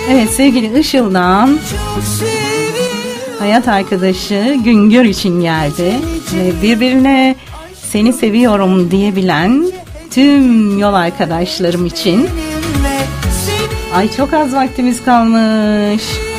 Evet, sevgili Işıl'dan hayat arkadaşı Güngör için geldi ve birbirine seni seviyorum diyebilen tüm yol arkadaşlarım için. Ay, çok az vaktimiz kalmış.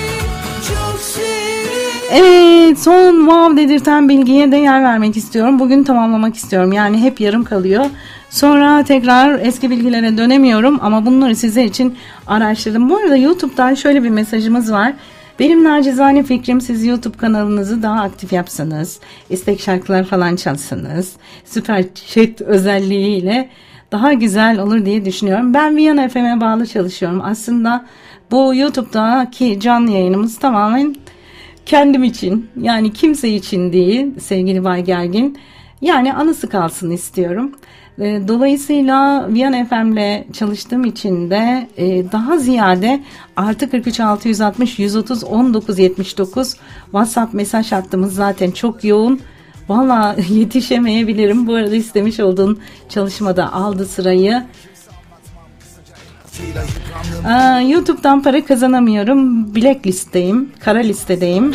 Evet, son wow dedirten bilgiye de yer vermek istiyorum. Bugün tamamlamak istiyorum. Yani hep yarım kalıyor. Sonra tekrar eski bilgilere dönemiyorum ama bunları sizler için araştırdım. Bu arada YouTube'dan şöyle bir mesajımız var. Benim nacizane fikrim, siz YouTube kanalınızı daha aktif yapsanız, istek şarkılar falan çalsanız, süper chat özelliğiyle daha güzel olur diye düşünüyorum. Ben Viyana FM'e bağlı çalışıyorum. Aslında bu YouTube'daki canlı yayınımız tamamen kendim için, yani kimse için değil sevgili Bay Gergin. Yani anısı kalsın istiyorum. Dolayısıyla Viyana FM'le çalıştığım için de daha ziyade artı 43 660 130 19 79 WhatsApp mesaj hattımız zaten çok yoğun. Valla yetişemeyebilirim. Bu arada istemiş olduğun çalışmada aldı sırayı. YouTube'dan para kazanamıyorum. Blacklist'teyim. Kara listedeyim.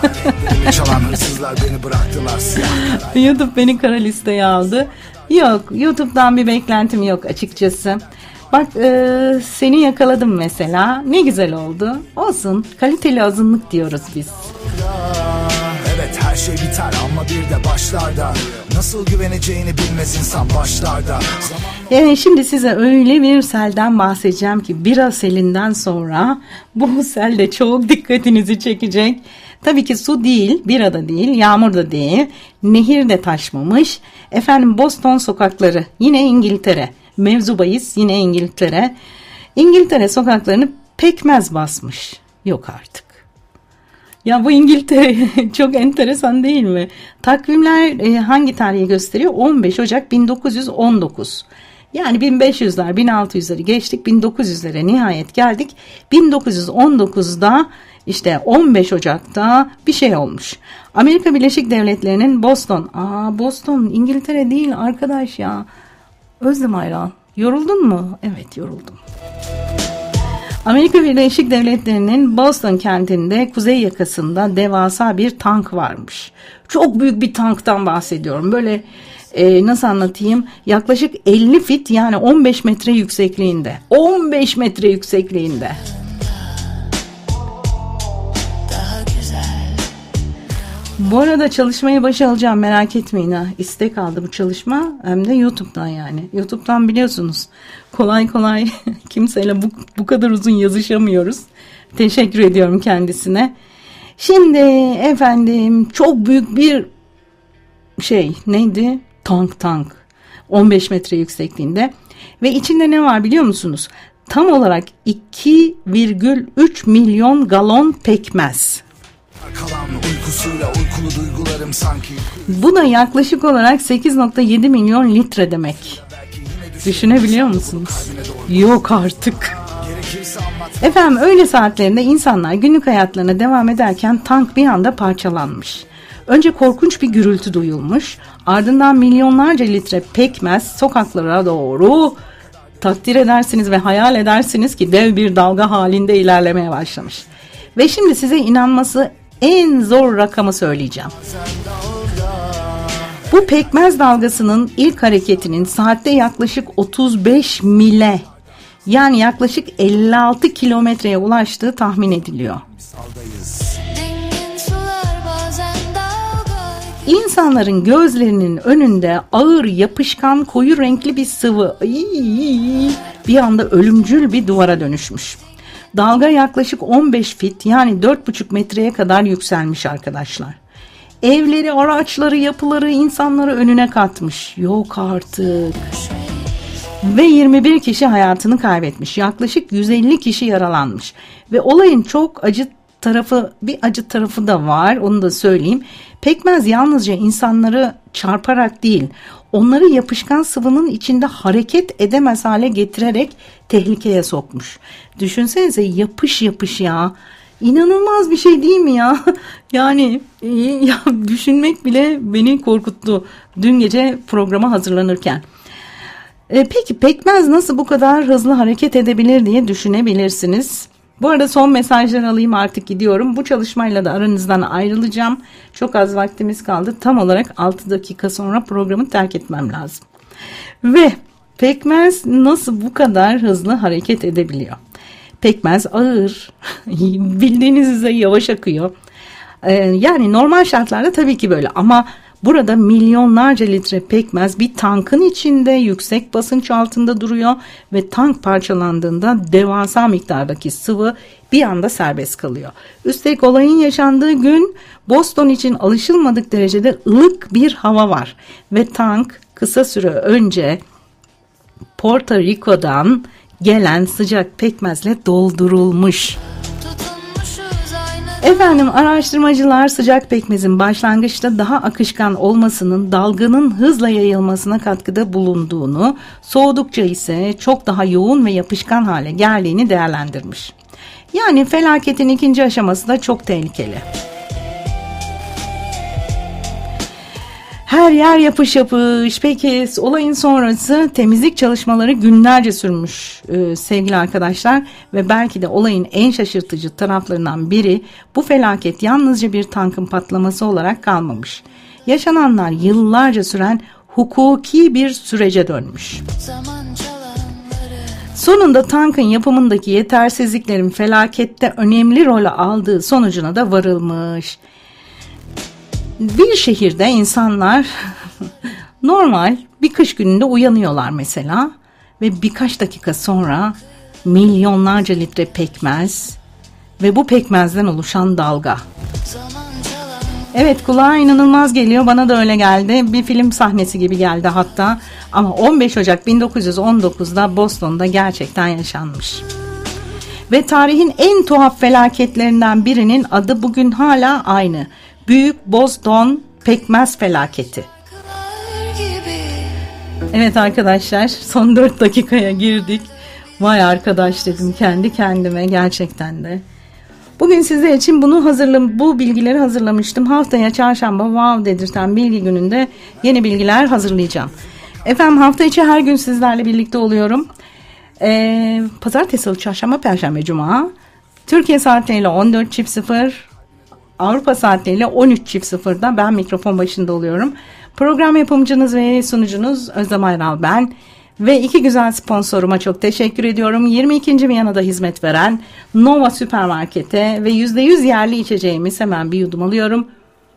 YouTube beni kara listeye aldı. Yok, YouTube'dan bir beklentim yok açıkçası. Bak, seni yakaladım mesela. Ne güzel oldu. Olsun. Kaliteli azınlık diyoruz biz. Evet, her şey biter ama bir de başlarda. Nasıl güveneceğini bilmez insan başlarda. Şimdi size öyle bir selden bahsedeceğim ki bira selinden sonra bu sel de çok dikkatinizi çekecek. Tabii ki su değil, bira da değil, yağmur da değil, nehir de taşmamış. Efendim, Boston sokakları, yine İngiltere. Mevzu bahis yine İngiltere. İngiltere sokaklarını pekmez basmış. Yok artık. Ya bu İngiltere çok enteresan değil mi? Takvimler hangi tarihi gösteriyor? 15 Ocak 1919. Yani 1500'ler, 1600'leri geçtik, 1900'lere nihayet geldik. 1919'da işte 15 Ocak'ta bir şey olmuş. Amerika Birleşik Devletleri'nin Boston. Boston İngiltere değil arkadaş ya. Özlem Ayran. Yoruldun mu? Evet, yoruldum. Amerika Birleşik Devletleri'nin Boston kentinde kuzey yakasında devasa bir tank varmış. Çok büyük bir tanktan bahsediyorum. Böyle nasıl anlatayım? Yaklaşık 50 fit, yani 15 metre yüksekliğinde. 15 metre yüksekliğinde. Bu arada çalışmaya başa alacağım, merak etmeyin ha. İstek aldı bu çalışma, hem de YouTube'dan yani. YouTube'dan biliyorsunuz kolay kolay kimseyle bu kadar uzun yazışamıyoruz. Teşekkür ediyorum kendisine. Şimdi efendim, çok büyük bir şey neydi? Tank. 15 metre yüksekliğinde. Ve içinde ne var biliyor musunuz? Tam olarak 2,3 milyon galon pekmez. Bu da yaklaşık olarak 8,7 milyon litre demek. Düşünebiliyor musunuz? Yok artık. Efendim, öğle saatlerinde insanlar günlük hayatlarına devam ederken tank bir anda parçalanmış. Önce korkunç bir gürültü duyulmuş. Ardından milyonlarca litre pekmez sokaklara doğru, takdir edersiniz ve hayal edersiniz ki dev bir dalga halinde ilerlemeye başlamış. Ve şimdi size inanması en zor rakamı söyleyeceğim. Bu pekmez dalgasının ilk hareketinin saatte yaklaşık 35 mile, yani yaklaşık 56 kilometreye ulaştığı tahmin ediliyor. İnsanların gözlerinin önünde ağır, yapışkan, koyu renkli bir sıvı bir anda ölümcül bir duvara dönüşmüş. Dalga yaklaşık 15 fit, yani 4,5 metreye kadar yükselmiş arkadaşlar. Evleri, araçları, yapıları, insanları önüne katmış. Yok artık. Ve 21 kişi hayatını kaybetmiş. Yaklaşık 150 kişi yaralanmış. Ve olayın çok acı tarafı da var, onu da söyleyeyim. Pekmez yalnızca insanları çarparak değil, onları yapışkan sıvının içinde hareket edemez hale getirerek tehlikeye sokmuş. Düşünsenize, yapış ya. İnanılmaz bir şey değil mi ya? Yani ya, düşünmek bile beni korkuttu dün gece programa hazırlanırken. Peki pekmez nasıl bu kadar hızlı hareket edebilir diye düşünebilirsiniz. Bu arada son mesajları alayım, artık gidiyorum. Bu çalışmayla da aranızdan ayrılacağım. Çok az vaktimiz kaldı. Tam olarak 6 dakika sonra programı terk etmem lazım. Ve pekmez nasıl bu kadar hızlı hareket edebiliyor? Pekmez ağır. Bildiğiniz üzere yavaş akıyor. Yani normal şartlarda tabii ki böyle, ama burada milyonlarca litre pekmez bir tankın içinde yüksek basınç altında duruyor ve tank parçalandığında devasa miktardaki sıvı bir anda serbest kalıyor. Üstelik olayın yaşandığı gün Boston için alışılmadık derecede ılık bir hava var ve tank kısa süre önce Porto Rico'dan gelen sıcak pekmezle doldurulmuş. Efendim, araştırmacılar sıcak pekmezin başlangıçta daha akışkan olmasının dalganın hızla yayılmasına katkıda bulunduğunu, soğudukça ise çok daha yoğun ve yapışkan hale geldiğini değerlendirmiş. Yani felaketin ikinci aşaması da çok tehlikeli. Her yer yapış yapış. Peki olayın sonrası temizlik çalışmaları günlerce sürmüş sevgili arkadaşlar. Ve belki de olayın en şaşırtıcı taraflarından biri, bu felaket yalnızca bir tankın patlaması olarak kalmamış. Yaşananlar yıllarca süren hukuki bir sürece dönmüş. Sonunda tankın yapımındaki yetersizliklerin felakette önemli rol aldığı sonucuna da varılmış. Bir şehirde insanlar normal bir kış gününde uyanıyorlar mesela ve birkaç dakika sonra milyonlarca litre pekmez ve bu pekmezden oluşan dalga. Evet, kulağa inanılmaz geliyor, bana da öyle geldi, bir film sahnesi gibi geldi hatta, ama 15 Ocak 1919'da Boston'da gerçekten yaşanmış. Ve tarihin en tuhaf felaketlerinden birinin adı bugün hala aynı. Büyük Boston pekmez felaketi. Evet arkadaşlar, son 4 dakikaya girdik. Vay arkadaş dedim kendi kendime, gerçekten de. Bugün sizler için bu bilgileri hazırlamıştım. Haftaya çarşamba wow dedirten bilgi gününde yeni bilgiler hazırlayacağım. Efendim, hafta içi her gün sizlerle birlikte oluyorum. Pazartesi, salı, çarşamba, perşembe, cuma. Türkiye saatleriyle 14.00, Avrupa saatleriyle 13.00'da ben mikrofon başında oluyorum. Program yapımcınız ve sunucunuz Özlem Ayral ben. Ve iki güzel sponsoruma çok teşekkür ediyorum. 22. Viyana'da hizmet veren Nova Süpermarket'e ve %100 yerli içeceğimiz, hemen bir yudum alıyorum.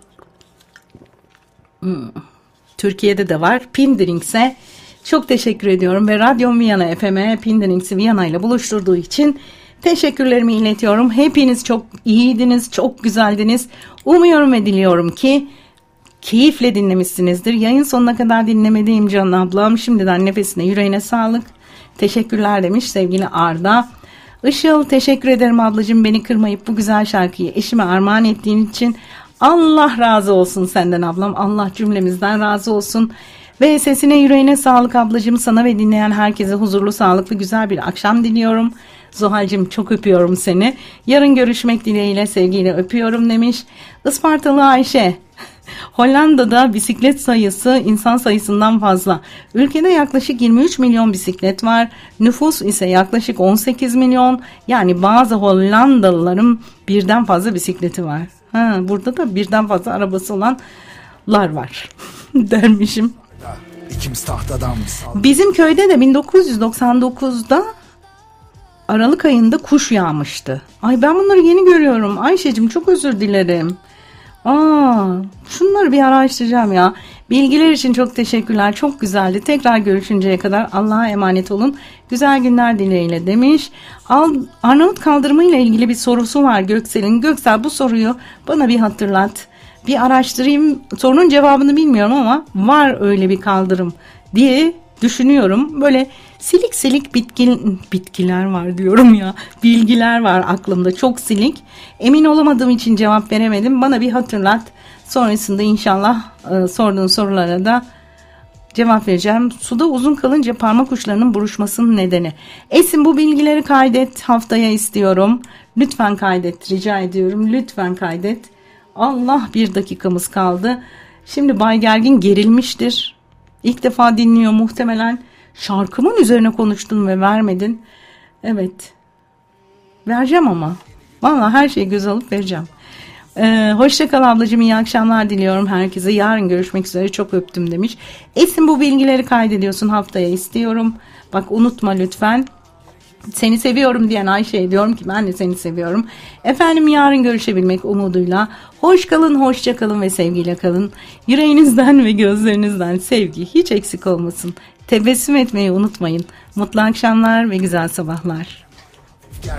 Türkiye'de de var, Pindrings'e çok teşekkür ediyorum. Ve Radyo Viyana FM'e Pindrings'i Viyana ile buluşturduğu için teşekkürlerimi iletiyorum. Hepiniz çok iyiydiniz, çok güzeldiniz. Umuyorum ve diliyorum ki keyifle dinlemişsinizdir. Yayın sonuna kadar dinlemediğim Can ablam, şimdiden nefesine, yüreğine sağlık. Teşekkürler demiş sevgili Arda. Işıl, teşekkür ederim ablacığım, beni kırmayıp bu güzel şarkıyı eşime armağan ettiğin için. Allah razı olsun senden ablam. Allah cümlemizden razı olsun. Ve sesine, yüreğine sağlık ablacığım. Sana ve dinleyen herkese huzurlu, sağlıklı, güzel bir akşam diliyorum. Zuhal'cığım, çok öpüyorum seni. Yarın görüşmek dileğiyle, sevgiyle öpüyorum demiş. Ispartalı Ayşe. Hollanda'da bisiklet sayısı insan sayısından fazla. Ülkede yaklaşık 23 milyon bisiklet var. Nüfus ise yaklaşık 18 milyon. Yani bazı Hollandalıların birden fazla bisikleti var. Burada da birden fazla arabası olanlar var dermişim. Bizim köyde de 1999'da Aralık ayında kuş yağmıştı. Ay, ben bunları yeni görüyorum. Ayşe'cim, çok özür dilerim. Şunları bir araştıracağım ya. Bilgiler için çok teşekkürler. Çok güzeldi. Tekrar görüşünceye kadar Allah'a emanet olun. Güzel günler dileğiyle demiş. Arnavut kaldırımı ile ilgili bir sorusu var Göksel'in. Göksel, bu soruyu bana bir hatırlat. Bir araştırayım. Sorunun cevabını bilmiyorum ama var öyle bir kaldırım diye düşünüyorum. Böyle silik silik bitkiler var diyorum ya. Bilgiler var aklımda, çok silik. Emin olamadığım için cevap veremedim. Bana bir hatırlat. Sonrasında inşallah sorduğun sorulara da cevap vereceğim. Suda uzun kalınca parmak uçlarının buruşmasının nedeni. Esin, bu bilgileri kaydet, haftaya istiyorum. Lütfen kaydet, rica ediyorum. Lütfen kaydet. Allah, 1 dakikamız kaldı. Şimdi Bay Gergin gerilmiştir. İlk defa dinliyor muhtemelen. Şarkımın üzerine konuştun ve vermedin. Evet. Vereceğim ama. Vallahi her şeyi göz alıp vereceğim. Hoşça kal ablacığım, iyi akşamlar diliyorum herkese. Yarın görüşmek üzere, çok öptüm demiş. Esin, bu bilgileri kaydediyorsun, haftaya istiyorum. Bak unutma lütfen. Seni seviyorum diyen Ayşe'ye diyorum ki ben de seni seviyorum. Efendim, yarın görüşebilmek umuduyla. Hoş kalın, hoşça kalın ve sevgiyle kalın. Yüreğinizden ve gözlerinizden sevgi hiç eksik olmasın. Tebessüm etmeyi unutmayın. Mutlu akşamlar ve güzel sabahlar.